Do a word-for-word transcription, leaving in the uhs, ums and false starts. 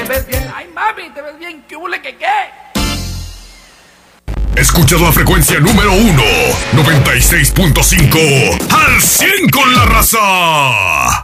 ves bien. Ay, mami, te ves bien. ¿Qué hule que qué? Escuchas la frecuencia número uno, noventa y seis punto cinco, al cien con la raza.